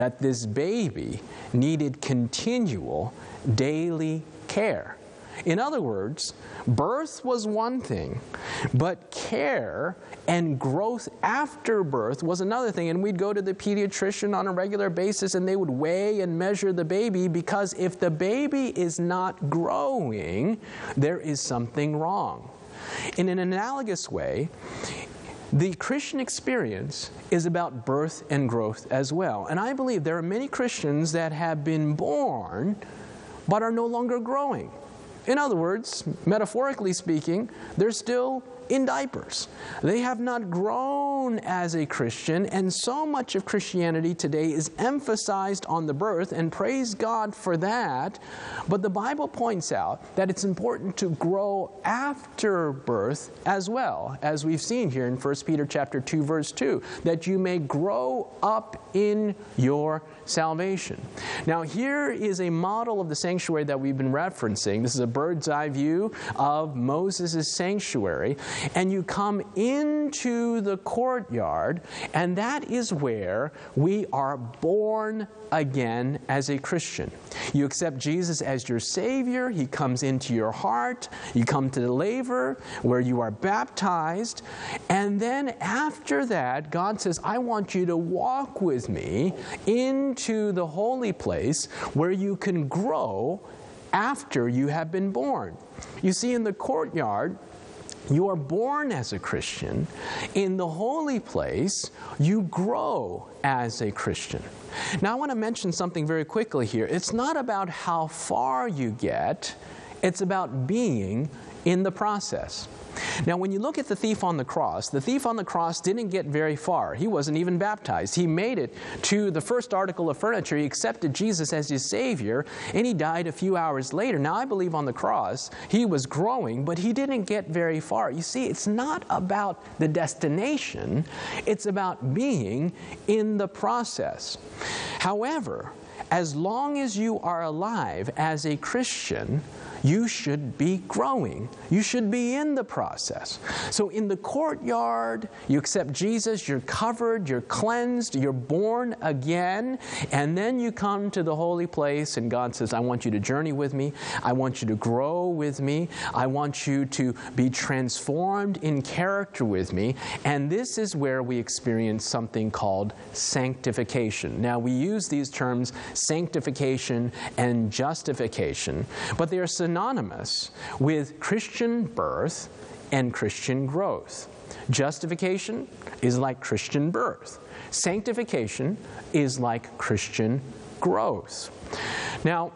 that this baby needed continual daily care. In other words, birth was one thing, but care and growth after birth was another thing. And we'd go to the pediatrician on a regular basis and they would weigh and measure the baby, because if the baby is not growing, there is something wrong. In an analogous way, the Christian experience is about birth and growth as well. And I believe there are many Christians that have been born but are no longer growing. In other words, metaphorically speaking, they're still in diapers. They have not grown as a Christian, and so much of Christianity today is emphasized on the birth, and praise God for that. But the Bible points out that it's important to grow after birth as well, as we've seen here in 1 Peter chapter 2, verse 2, that you may grow up in your salvation. Now, here is a model of the sanctuary that we've been referencing. This is a bird's eye view of Moses' sanctuary. And you come into the courtyard, and that is where we are born again as a Christian. You accept Jesus as your Savior. He comes into your heart. You come to the laver where you are baptized. And then after that, God says, I want you to walk with me into the holy place where you can grow after you have been born. You see, in the courtyard, you are born as a Christian. In the holy place, you grow as a Christian. Now, I want to mention something very quickly here. It's not about how far you get. It's about being in the process. Now, when you look at the thief on the cross didn't get very far. He wasn't even baptized. He made it to the first article of furniture. He accepted Jesus as his Savior, and he died a few hours later. Now, I believe on the cross, he was growing, but he didn't get very far. You see, it's not about the destination. It's about being in the process. However, as long as you are alive as a Christian, you should be growing. You should be in the process. So in the courtyard, you accept Jesus, you're covered, you're cleansed, you're born again, and then you come to the holy place and God says, I want you to journey with me. I want you to grow with me. I want you to be transformed in character with me. And this is where we experience something called sanctification. Now, we use these terms, sanctification and justification, but they are synonymous with Christian birth and Christian growth. Justification is like Christian birth. Sanctification is like Christian growth. Now,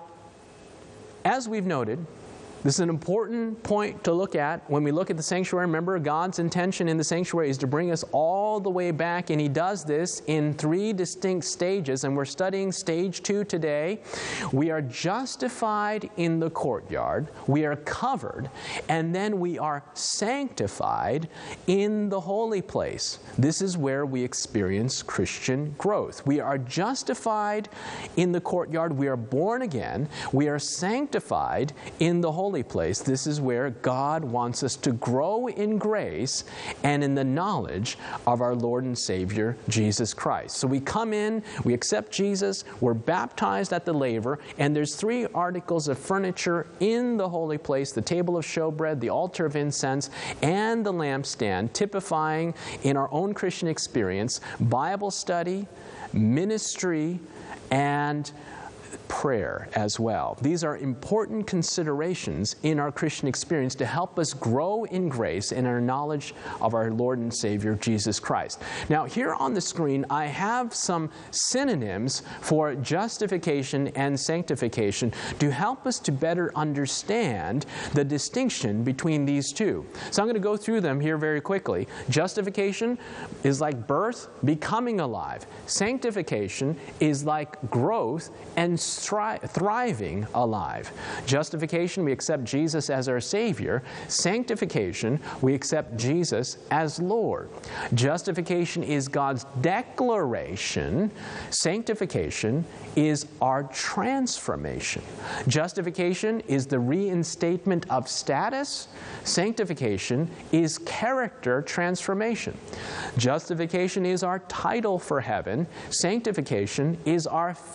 as we've noted, this is an important point to look at when we look at the sanctuary. Remember, God's intention in the sanctuary is to bring us all the way back, and He does this in 3 distinct stages, and we're studying stage 2 today. We are justified in the courtyard, we are covered, and then we are sanctified in the holy place. This is where we experience Christian growth. We are justified in the courtyard, we are born again, we are sanctified in the holy place. This is where God wants us to grow in grace and in the knowledge of our Lord and Savior, Jesus Christ. So we come in, we accept Jesus, we're baptized at the laver, and there's 3 articles of furniture in the holy place, the table of showbread, the altar of incense, and the lampstand, typifying in our own Christian experience, Bible study, ministry, and prayer as well. These are important considerations in our Christian experience to help us grow in grace and our knowledge of our Lord and Savior, Jesus Christ. Now, here on the screen, I have some synonyms for justification and sanctification to help us to better understand the distinction between these two. So I'm going to go through them here very quickly. Justification is like birth, becoming alive. Sanctification is like growth and thriving alive. Justification, we accept Jesus as our Savior. Sanctification, we accept Jesus as Lord. Justification is God's declaration. Sanctification is our transformation. Justification is the reinstatement of status. Sanctification is character transformation. Justification is our title for heaven. Sanctification is our